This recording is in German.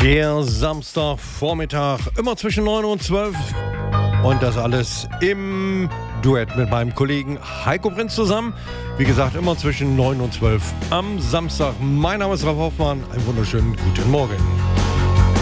Der Samstagvormittag, immer zwischen 9 und 12. Und das alles im Duett mit meinem Kollegen Heiko Prinz zusammen. Wie gesagt, immer zwischen 9 und 12 am Samstag. Mein Name ist Ralf Hoffmann. Einen wunderschönen guten Morgen.